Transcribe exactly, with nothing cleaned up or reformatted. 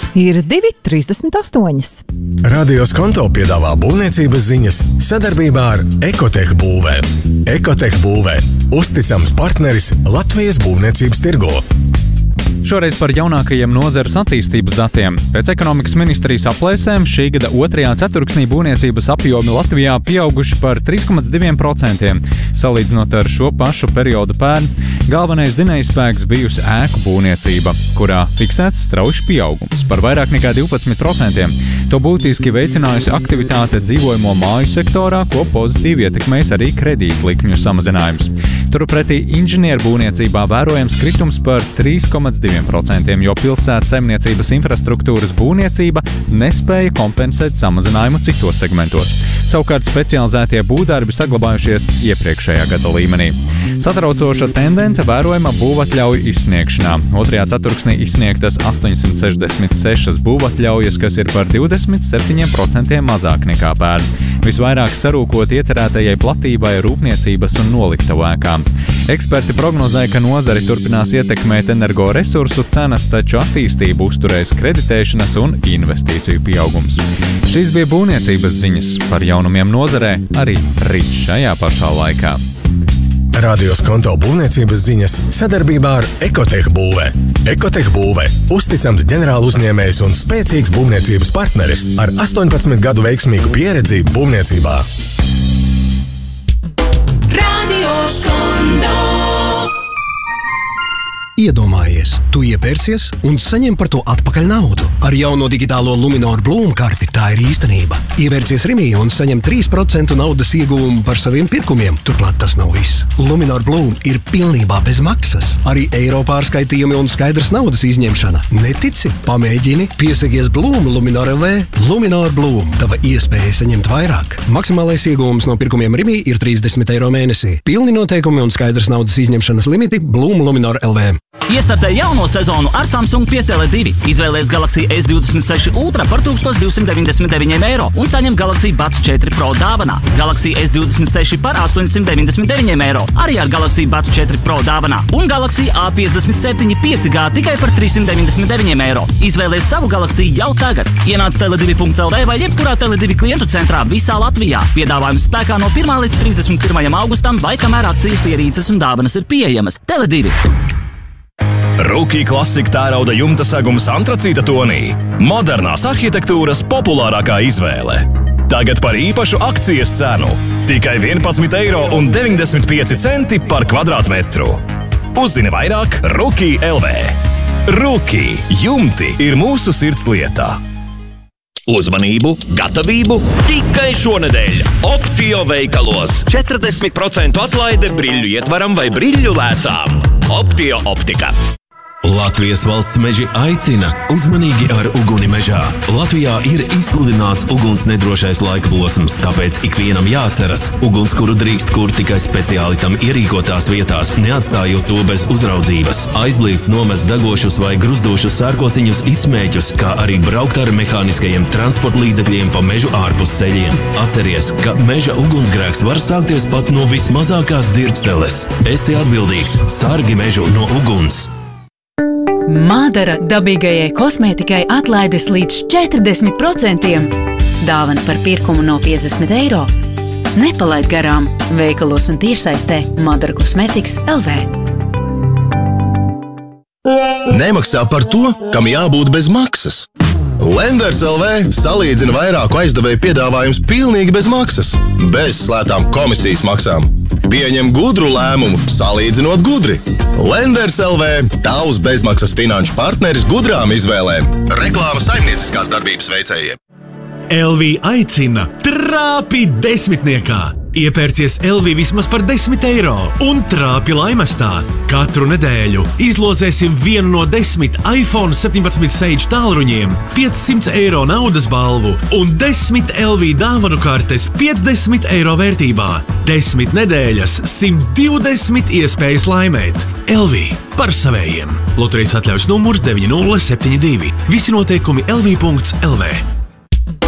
Ir divi trīsdesmit astoņi. Radio Skonto piedāvā būvniecības ziņas sadarbībā ar Ekotech būvē. Ekotech būvē – uzticams partneris Latvijas būvniecības tirgū. Šoreiz par jaunākajiem nozares attīstības datiem. Pēc ekonomikas ministrijas aplēsēm šī gada otrajā ceturksnī būvniecības apjomi Latvijā pieauguši par trīs komats divi procenti, salīdzinot ar šo pašu periodu pērn. Galvenais dzinējspēks bijusi ēku būvniecība, kurā fiksēts strauji pieaugums par vairāk nekā divpadsmit procentiem. To būtiski veicinājusi aktivitāte dzīvojamo māju sektorā, ko pozitīvi ietekmēs arī kredītlikmju samazinājums. Turpretī inženierbūvniecībā vērojams kritums par trīs komats divi procenti, jo pilsētas saimniecības infrastruktūras būvniecība nespēja kompensēt samazinājumu citos segmentos. Savukārt specializētie būvdarbi saglabājušies iepriekšējā gada līmenī. Satraucoša tendence vērojama būvatļauju izsniegšanā. Otrajā ceturksnī izsniegtas astoņsimt sešdesmit sešas būvatļaujas, kas ir par divdesmit septiņiem procentiem mazāk nekā pērn. Visvairāk sarūkot iecerētajai platībai rūpniecības un noliktavu ēkām. Eksperti prognozē, ka nozari turpinās ietekmēt energoresursu cenas, taču attīstību uzturēs kreditēšanas un investīciju pieaugums. Šīs bija būvniecības ziņas. Par jaunumiem nozarē arī rīt šajā pašā laikā. Radio Skonto būvniecības ziņas sadarbībā ar Ekotech būvē. Ekotech būvē – uzticams ģenerāla uzņēmējs un spēcīgs būvniecības partneris ar astoņpadsmit gadu veiksmīgu pieredzi būvniecībā. Radio Skonto. Iedomājies, tu iepērcies un saņem par to atpakaļ naudu. Ar jauno digitālo Luminor Bloom karti tā ir īstenība. Ievērcies Rimī un saņem trīs procenti naudas ieguvumu par saviem pirkumiem. Turklāt tas nav viss. Luminor Bloom ir pilnībā bez maksas. Arī eiro pārskaitījumi un skaidrs naudas izņemšana. Netici? Pamēģini. Piesakies Bloom Luminor L V. Luminor Bloom. Tava iespēja saņemt vairāk. Maksimālais ieguvums no pirkumiem Rimī ir trīsdesmit eiro mēnesī. Pilni noteikumi un skaidrs naudas izņemšanas limiti Bloom Luminor L V. Iestartē jauno sezonu ar Samsung pie Tele divi. Izvēlies Galaxy S divdesmit seši Ultra par tūkstoš divsimt deviņdesmit deviņi eiro un saņem Galaxy Buds četri Pro dāvanā. Galaxy S divdesmit seši par astoņsimt deviņdesmit deviņi eiro arī ar Galaxy Buds četri Pro dāvanā. Un Galaxy A piecdesmit septiņi pieci G tikai par trīssimt deviņdesmit deviņi eiro. Izvēlies savu Galaxy jau tagad. Ienāc tele divi punkts L V vai jebkurā Tele divi klientu centrā visā Latvijā. Piedāvājums spēkā no pirmā līdz trīsdesmit pirmajam augustam vai kamēr akcijas ierīces un dāvanas ir pieejamas. Tele divi. Rookie klasika tērauda jumta segums antracīta tonī. Modernās arhitektūras populārākā izvēle. Tagad par īpašu akcijas cenu. Tikai vienpadsmit eiro un deviņdesmit pieci centi par kvadrātmetru. Uzzini vairāk Rookie L V. Rookie jumti ir mūsu sirds lietā. Uzmanību, gatavību tikai šonedēļ Optio veikalos. četrdesmit procentu atlaide briļļu ietvaram vai briļļu lēcām. Optio optika. Latvijas valsts meži aicina uzmanīgi ar uguni mežā. Latvijā ir izsludināts uguns nedrošais laika posms, tāpēc ikvienam jāatceras. Ugunskura drīkst kurt tikai speciāli tam ierīkotās vietās, neatstājot to bez uzraudzības. Aizliegts nomest degošus vai gruzdošus sērkociņus izsmēķus, kā arī braukt ar mehāniskajiem transporta līdzekļiem pa mežu ārpus ceļiem. Atceries, ka meža ugunsgrēks var sākties pat no vismazākās dzirksteles. Esi atbildīgs, sargi mežu no uguns. Madara dabīgajai kosmētikai atlaides līdz četrdesmit procentiem. Dāvana par pirkumu no piecdesmit eiro. Nepalaid garām veikalos un tiešsaistē Madara Cosmetics L V. Nemaksā par to, kam jābūt bez maksas. Lenders L V salīdzina vairāku aizdevēju piedāvājums pilnīgi bez maksas, bez slētām komisijas maksām. Pieņem gudru lēmumu, salīdzinot gudri. Lenders L V – tavs bezmaksas finanšu partneris gudrām izvēlēm. Reklāma saimnieciskās darbības veicējiem. L V aicina trāpi desmitniekā. Iepērcies L V vismaz par desmit eiro un trāpi laimestā. Katru nedēļu izlozēsim vienu no desmit iPhone septiņpadsmit Sage tālruņiem, piecsimt eiro naudas balvu un desmit L V dāvanu kartes piecdesmit eiro vērtībā. desmit nedēļas, simt divdesmit iespējas laimēt. L V par savējiem. Loterijas atļaujas numurs deviņi nulle septiņi divi. Visi noteikumi L V punkts L V.